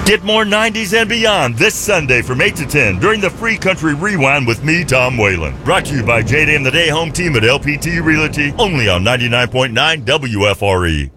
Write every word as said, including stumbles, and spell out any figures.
Get more nineties and beyond this Sunday from eight to ten during the Free Country Rewind with me, Tom Whalen. Brought to you by J D M the Day Home Team at L P T Realty, only on ninety-nine point nine W F R E.